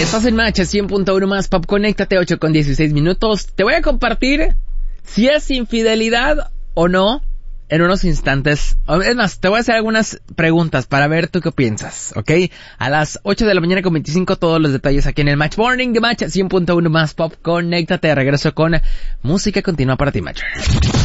Estás en Match 100.1 más Pop, conéctate, 8:16. Te voy a compartir si es infidelidad o no en unos instantes. Es más, te voy a hacer algunas preguntas para ver tú qué piensas, ¿ok? A las 8:25 todos los detalles aquí en el Match Morning de Match 100.1 más Pop, conéctate. Regreso con música continua para ti, Match.